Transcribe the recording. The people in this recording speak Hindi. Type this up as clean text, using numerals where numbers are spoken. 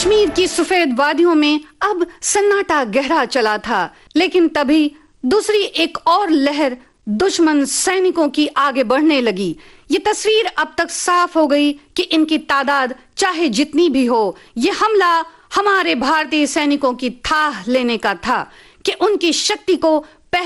कश्मीर की सफेद वादियों में अब सन्नाटा गहरा चला था, लेकिन तभी दूसरी एक और लहर दुश्मन सैनिकों की आगे बढ़ने लगी। ये तस्वीर अब तक साफ हो गई कि इनकी तादाद चाहे जितनी भी हो, ये हमला हमारे भारतीय सैनिकों की थाह लेने का था कि उनकी शक्ति को